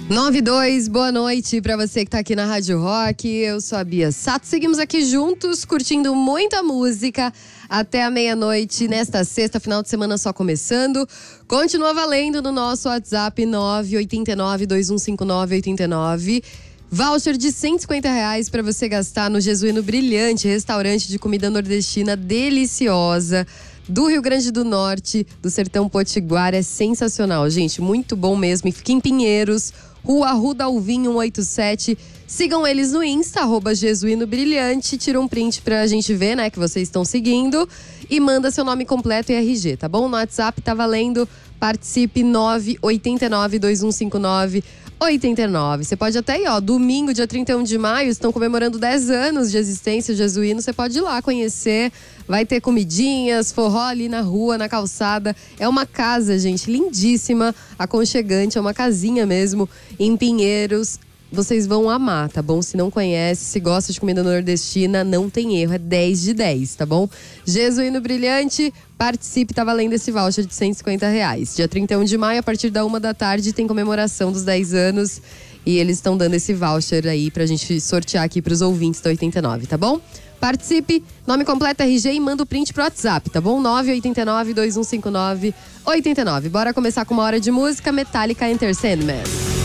92, boa noite pra você que tá aqui na Rádio Rock. Eu sou a Bia Sato. Seguimos aqui juntos, curtindo muita música até a meia-noite nesta sexta, final de semana só começando. Continua valendo no nosso WhatsApp 989-2159-89. Voucher de R$150 para você gastar no Jesuíno Brilhante, restaurante de comida nordestina deliciosa do Rio Grande do Norte, do Sertão Potiguar. É sensacional, gente, muito bom mesmo. E fica em Pinheiros, Rua Arruda Alvim 187. Sigam eles no Insta, @Jesuíno Brilhante. Tira um print pra gente ver, né, que vocês estão seguindo. E manda seu nome completo e RG, tá bom? No WhatsApp tá valendo. Participe 989-2159-89. Você pode até ir, domingo, dia 31 de maio, estão comemorando 10 anos de existência o Jesuíno. Você pode ir lá conhecer. Vai ter comidinhas, forró ali na rua, na calçada. É uma casa, gente, lindíssima, aconchegante. É uma casinha mesmo, em Pinheiros. Vocês vão amar, tá bom? Se não conhece, se gosta de comida nordestina, não tem erro, é 10 de 10, tá bom? Jesuíno Brilhante, participe, tá valendo esse voucher de R$150. Dia 31 de maio, a partir da 1 da tarde, tem comemoração dos 10 anos. E eles estão dando esse voucher aí pra gente sortear aqui pros ouvintes da 89, tá bom? Participe, nome completo, RG e manda o print pro WhatsApp, tá bom? 989-2159-89. Bora começar com uma hora de música. Metallica, Enter Sandman.